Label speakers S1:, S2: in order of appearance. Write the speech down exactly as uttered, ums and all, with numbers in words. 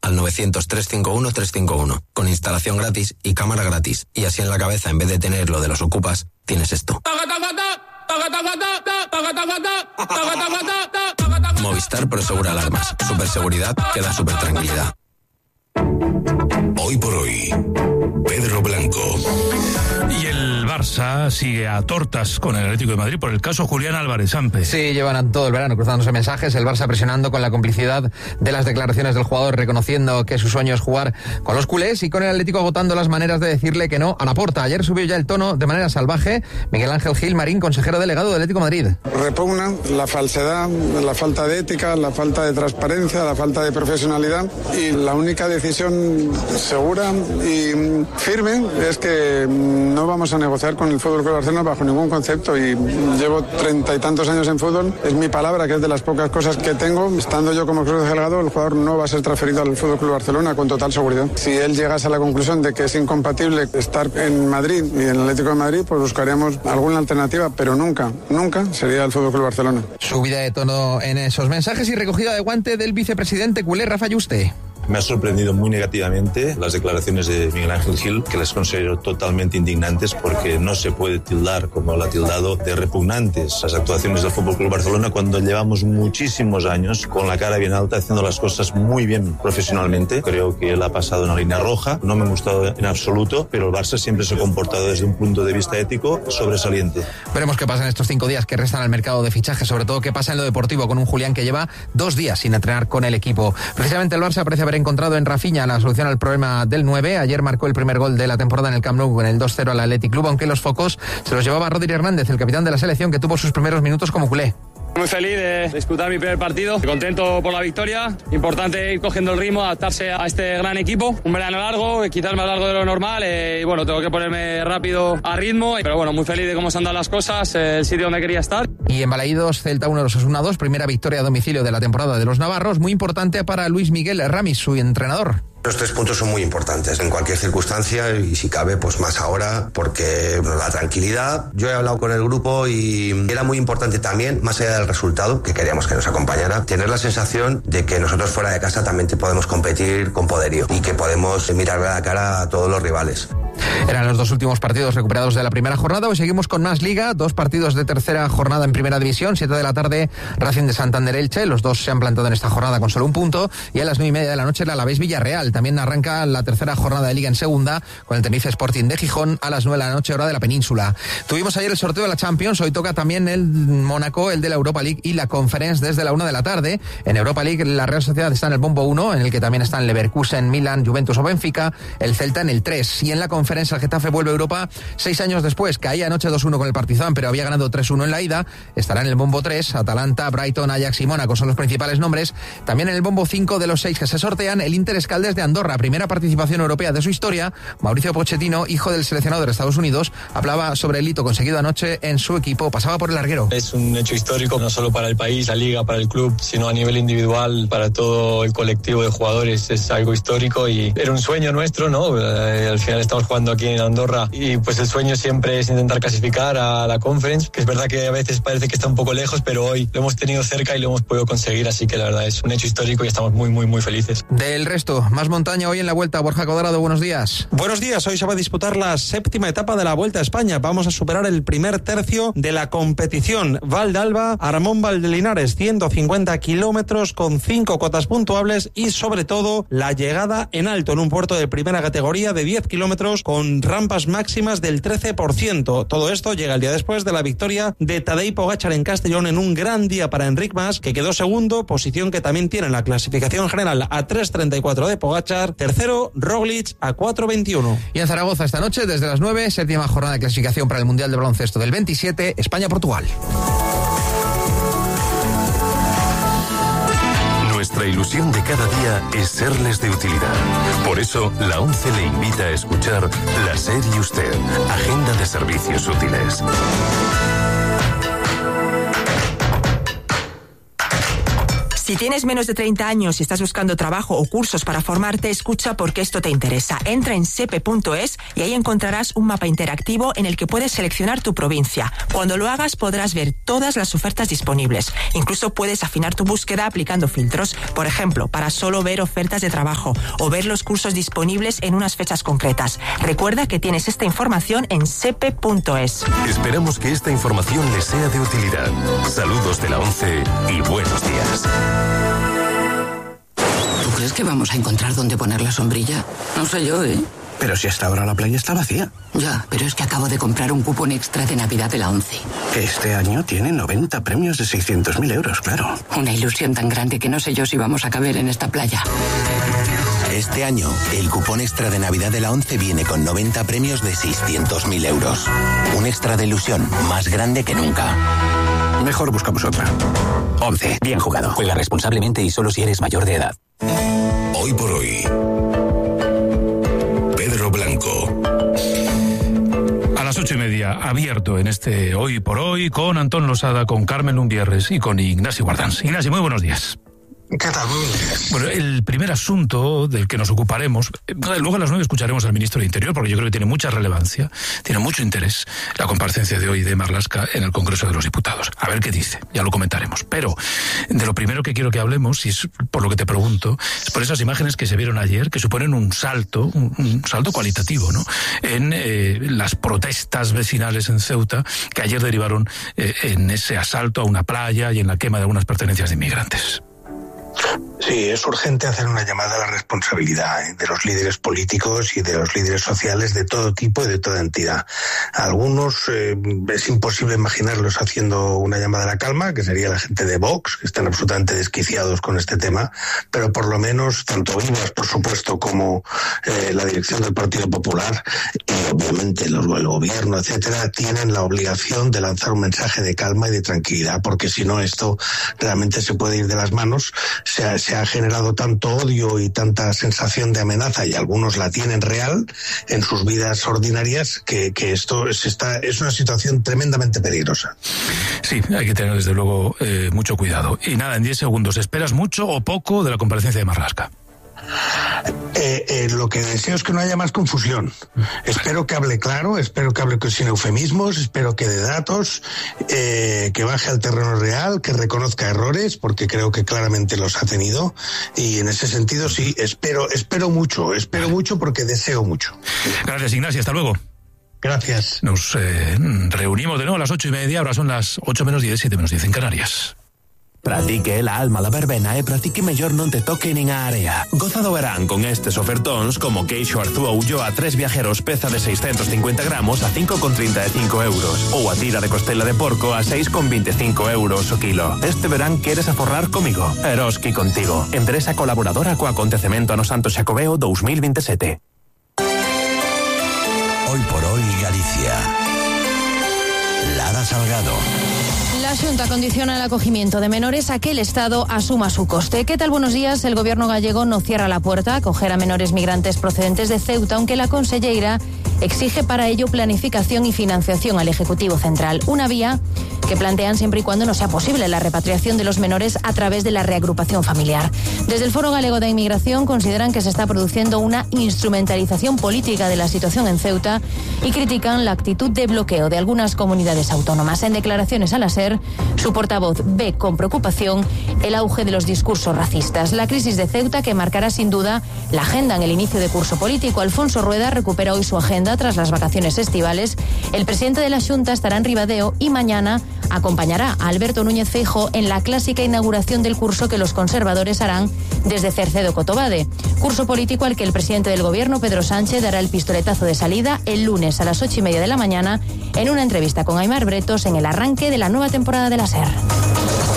S1: al novecientos, trescientos cincuenta y uno, trescientos cincuenta y uno, con instalación gratis y cámara gratis. Y así en la cabeza, en vez de tener lo de los ocupas, tienes esto. Movistar Prosegura Alarmas. Superseguridad que da super tranquilidad.
S2: Hoy por hoy, Pedro Blanco.
S3: Y el Barça sigue a tortas con el Atlético de Madrid por el caso Julián Álvarez Sampe.
S4: Sí, llevan todo el verano cruzándose mensajes, el Barça presionando con la complicidad de las declaraciones del jugador, reconociendo que su sueño es jugar con los culés, y con el Atlético agotando las maneras de decirle que no a Laporta. Ayer subió ya el tono de manera salvaje Miguel Ángel Gil Marín, consejero delegado del Atlético de Madrid.
S5: Repugna la falsedad, la falta de ética, la falta de transparencia, la falta de profesionalidad, y la única decisión segura y firme es que no vamos a negociar con el F C Barcelona bajo ningún concepto, y llevo treinta y tantos años en fútbol, es mi palabra, que es de las pocas cosas que tengo. Estando yo como consejero delegado, el jugador no va a ser transferido al F C Barcelona con total seguridad. Si él llegase a la conclusión de que es incompatible estar en Madrid y en el Atlético de Madrid, pues buscaríamos alguna alternativa, pero nunca, nunca sería el F C Barcelona.
S4: Subida de tono en esos mensajes y recogida de guante del vicepresidente culé Rafa Yuste.
S6: Me ha sorprendido muy negativamente las declaraciones de Miguel Ángel Gil, que las considero totalmente indignantes, porque no se puede tildar, como lo ha tildado, de repugnantes las actuaciones del F C Barcelona cuando llevamos muchísimos años con la cara bien alta, haciendo las cosas muy bien profesionalmente. Creo que él ha pasado una línea roja, no me ha gustado en absoluto, pero el Barça siempre se ha comportado desde un punto de vista ético sobresaliente.
S4: Veremos qué pasa en estos cinco días que restan al mercado de fichajes, sobre todo qué pasa en lo deportivo con un Julián que lleva dos días sin entrenar con el equipo. Precisamente el Barça parece haber encontrado en Rafinha la solución al problema del nueve. Ayer marcó el primer gol de la temporada en el Camp Nou con el dos cero al Athletic Club, aunque los focos se los llevaba Rodri Hernández, el capitán de la selección, que tuvo sus primeros minutos como culé.
S7: Muy feliz de disputar mi primer partido, contento por la victoria. Importante ir cogiendo el ritmo, adaptarse a este gran equipo. Un verano largo, quizás más largo de lo normal, eh, y bueno, tengo que ponerme rápido a ritmo, pero bueno, muy feliz de cómo se han dado las cosas, eh, el sitio donde quería estar.
S4: Y en Balaídos, Celta uno, Osasuna dos, primera victoria a domicilio de la temporada de los navarros, muy importante para Luis Miguel Ramis, su entrenador.
S8: Los tres puntos son muy importantes en cualquier circunstancia, y si cabe, pues más ahora, porque bueno, la tranquilidad. Yo he hablado con el grupo y era muy importante también, más allá del resultado, que queríamos que nos acompañara, tener la sensación de que nosotros fuera de casa también podemos competir con poderío y que podemos mirar a la cara a todos los rivales.
S4: Eran los dos últimos partidos recuperados de la primera jornada. Hoy seguimos con más Liga, dos partidos de tercera jornada en Primera División, siete de la tarde, Racing de Santander Elche, los dos se han plantado en esta jornada con solo un punto, y a las nueve y media de la noche el Alavés Villarreal. También arranca la tercera jornada de Liga en segunda, con el Tenerife Sporting de Gijón a las nueve de la noche, hora de la península. Tuvimos ayer el sorteo de la Champions, hoy toca también el Mónaco, el de la Europa League y la Conference desde la una de la tarde. En Europa League la Real Sociedad está en el bombo uno, en el que también están Leverkusen, Milan, Juventus o Benfica, el Celta en el tres, y en la Conference el Getafe vuelve a Europa seis años después, caía anoche dos uno con el Partizan, pero había ganado tres uno en la ida. Estará en el bombo tres, Atalanta, Brighton, Ajax y Mónaco son los principales nombres. También en el bombo cinco de los seis que se sortean, el Inter Escaldes de Andorra, primera participación europea de su historia. Mauricio Pochettino, hijo del seleccionador de Estados Unidos, hablaba sobre el hito conseguido anoche en su equipo, pasaba por el larguero.
S9: Es un hecho histórico, no solo para el país, la liga, para el club, sino a nivel individual, para todo el colectivo de jugadores. Es algo histórico y era un sueño nuestro, ¿no? Eh, al final estamos jugando aquí en Andorra y pues el sueño siempre es intentar clasificar a la Conference, que es verdad que a veces parece que está un poco lejos, pero hoy lo hemos tenido cerca y lo hemos podido conseguir, así que la verdad es un hecho histórico y estamos muy, muy, muy felices.
S4: Del resto, más montaña hoy en la Vuelta. Borja Codrado, buenos días.
S10: Buenos días, hoy se va a disputar la séptima etapa de la Vuelta a España. Vamos a superar el primer tercio de la competición. Val d'Alba, Aramón Valdelinares, ciento cincuenta kilómetros con cinco cotas puntuables y sobre todo la llegada en alto en un puerto de primera categoría de diez kilómetros con rampas máximas del trece por ciento. Todo esto llega el día después de la victoria de Tadej Pogačar en Castellón, en un gran día para Enric Mas, que quedó segundo, posición que también tiene en la clasificación general a tres treinta y cuatro de Pogačar. Tercero, Roglic a cuatro veintiuno.
S4: Y en Zaragoza esta noche, desde las nueve, séptima jornada de clasificación para el Mundial de Baloncesto del veintisiete, España-Portugal.
S2: Nuestra ilusión de cada día es serles de utilidad. Por eso, la ONCE le invita a escuchar La SER y Usted, Agenda de Servicios Útiles.
S11: Si tienes menos de treinta años y estás buscando trabajo o cursos para formarte, escucha porque esto te interesa. Entra en sepe punto es y ahí encontrarás un mapa interactivo en el que puedes seleccionar tu provincia. Cuando lo hagas podrás ver todas las ofertas disponibles. Incluso puedes afinar tu búsqueda aplicando filtros, por ejemplo, para solo ver ofertas de trabajo o ver los cursos disponibles en unas fechas concretas. Recuerda que tienes esta información en sepe punto es.
S2: Esperamos que esta información les sea de utilidad. Saludos de la ONCE y buenos días.
S12: ¿Tú crees que vamos a encontrar dónde poner la sombrilla? No sé yo, ¿eh?
S13: Pero si hasta ahora la playa está vacía.
S12: Ya, pero es que acabo de comprar un cupón extra de Navidad de la ONCE.
S13: Este año tiene noventa premios de seiscientos mil euros, claro.
S12: Una ilusión tan grande que no sé yo si vamos a caber en esta playa.
S14: Este año, el cupón extra de Navidad de la ONCE viene con noventa premios de seiscientos mil euros. Un extra de ilusión más grande que nunca.
S13: Mejor buscamos otra. ONCE, bien jugado.
S14: Juega responsablemente y solo si eres mayor de edad.
S2: Hoy por hoy, Pedro Blanco.
S3: A las ocho y media, abierto en este Hoy por Hoy, con Antón Losada, con Carmen Lumbierres y con Ignasi Guardans. Ignasi, muy buenos días.
S15: ¿Qué tal? Muy bien.
S3: Bueno, el primer asunto del que nos ocuparemos, luego a las nueve escucharemos al ministro de Interior, porque yo creo que tiene mucha relevancia, tiene mucho interés la comparecencia de hoy de Marlaska en el Congreso de los Diputados. A ver qué dice, ya lo comentaremos. Pero de lo primero que quiero que hablemos, y es por lo que te pregunto, es por esas imágenes que se vieron ayer, que suponen un salto, un, un salto cualitativo, ¿no? En eh, las protestas vecinales en Ceuta, que ayer derivaron eh, en ese asalto a una playa y en la quema de algunas pertenencias de inmigrantes.
S15: Sí, es urgente hacer una llamada a la responsabilidad ¿eh? de los líderes políticos y de los líderes sociales de todo tipo y de toda entidad. A algunos eh, es imposible imaginarlos haciendo una llamada a la calma, que sería la gente de Vox, que están absolutamente desquiciados con este tema, pero por lo menos tanto Vivas, por supuesto, como eh, la dirección del Partido Popular y obviamente los, el gobierno, etcétera, tienen la obligación de lanzar un mensaje de calma y de tranquilidad, porque si no esto realmente se puede ir de las manos. Se ha, se ha generado tanto odio y tanta sensación de amenaza, y algunos la tienen real en sus vidas ordinarias, que, que esto es, está, es una situación tremendamente peligrosa.
S3: Sí, hay que tener desde luego eh, mucho cuidado. Y nada, en diez segundos, ¿esperas mucho o poco de la comparecencia de Marlaska?
S15: Eh, eh, lo que deseo es que no haya más confusión. Espero que hable claro, espero que hable sin eufemismos, espero que dé datos, eh, que baje al terreno real, que reconozca errores, porque creo que claramente los ha tenido, y en ese sentido sí, espero, espero mucho, espero vale. mucho porque deseo mucho.
S3: Gracias, Ignacio, hasta luego.
S15: Gracias.
S3: Nos eh, reunimos de nuevo a las ocho y media, ahora son las ocho menos diez, siete menos diez en Canarias.
S16: Practique la alma la verbena e practique mellor non te toque nin a area. Goza do verán con estes ofertóns como queixo Arzúa Ulloa a tres viajeros peza de seiscientos cincuenta gramos a cinco con treinta e cinco euros ou a tira de costela de porco a seis con veinticinco euros o kilo. Este verán queres aforrar comigo? Eroski contigo. Empresa colaboradora co acontecemento ano Santo Xacobeo dos mil veintisiete.
S17: Hoy por hoy Galicia. Lara Salgado.
S18: La Xunta condiciona el acogimiento de menores a que el Estado asuma su coste. ¿Qué tal? Buenos días. El gobierno gallego no cierra la puerta a acoger a menores migrantes procedentes de Ceuta, aunque la conselleira exige para ello planificación y financiación al Ejecutivo Central. Una vía que plantean siempre y cuando no sea posible la repatriación de los menores a través de la reagrupación familiar. Desde el Foro Galego de Inmigración consideran que se está produciendo una instrumentalización política de la situación en Ceuta y critican la actitud de bloqueo de algunas comunidades autónomas. En declaraciones a la SER, su portavoz ve con preocupación el auge de los discursos racistas. La crisis de Ceuta, que marcará sin duda la agenda en el inicio de curso político. Alfonso Rueda recupera hoy su agenda tras las vacaciones estivales. El presidente de la Xunta estará en Ribadeo y mañana acompañará a Alberto Núñez Feijóo en la clásica inauguración del curso que los conservadores harán desde Cercedo Cotobade. Curso político al que el presidente del gobierno, Pedro Sánchez, dará el pistoletazo de salida el lunes a las ocho y media de la mañana en una entrevista con Aimar Bretos en el arranque de la nueva temporada de la SER.